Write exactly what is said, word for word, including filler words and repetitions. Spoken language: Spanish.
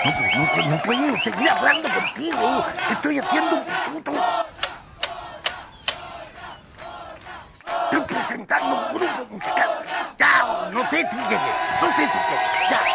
No, pues, no, no puedo seguir hablando contigo. Estoy haciendo un pituto. Estoy presentando un grupo musical. Ya, no sé si llegué. No sé si llegué. Ya.